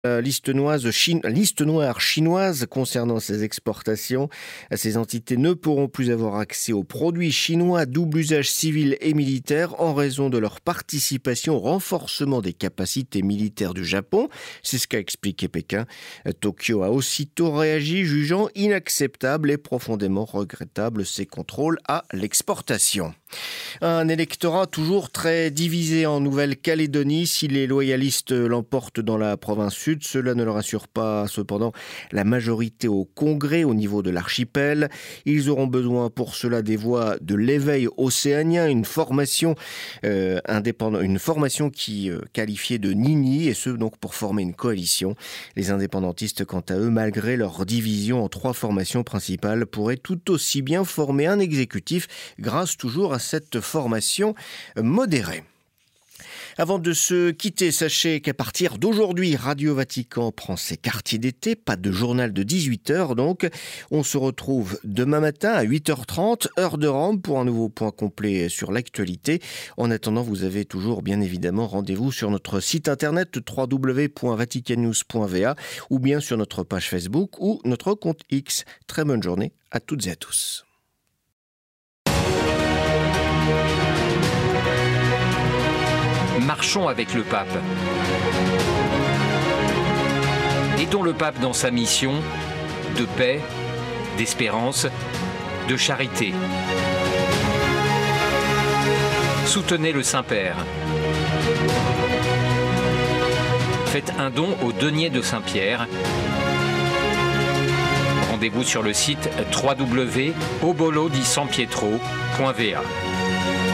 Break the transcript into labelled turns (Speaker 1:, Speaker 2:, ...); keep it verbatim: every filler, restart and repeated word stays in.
Speaker 1: La liste, noise, Chine, liste noire chinoise concernant ces exportations. Ces entités ne pourront plus avoir accès aux produits chinois à double usage civil et militaire en raison de leur participation au renforcement des capacités militaires du Japon. C'est ce qu'a expliqué Pékin. Tokyo a aussitôt réagi, jugeant inacceptable et profondément regrettable ces contrôles à l'exportation. Un électorat toujours très divisé en Nouvelle-Calédonie. Si les loyalistes l'emportent dans la province sud, cela ne leur assure pas cependant la majorité au Congrès au niveau de l'archipel. Ils auront besoin pour cela des voix de l'éveil océanien, une formation euh, indépendante, une formation qui euh, qualifiée de Nini, et ce donc pour former une coalition. Les indépendantistes, quant à eux, malgré leur division en trois formations principales, pourraient tout aussi bien former un exécutif grâce toujours à cette formation modérée. Avant de se quitter, sachez qu'à partir d'aujourd'hui, Radio Vatican prend ses quartiers d'été, pas de journal de dix-huit heures donc. On se retrouve demain matin à huit heures trente, heure de Rome, pour un nouveau point complet sur l'actualité. En attendant, vous avez toujours bien évidemment rendez-vous sur notre site internet w w w point vatican news point v a ou bien sur notre page Facebook ou notre compte X. Très bonne journée à toutes et à tous.
Speaker 2: Marchons avec le pape. Aidons le pape dans sa mission de paix, d'espérance, de charité. Soutenez le Saint-Père. Faites un don au denier de Saint-Pierre. Rendez-vous sur le site w w w point obolo di san pietro point v a.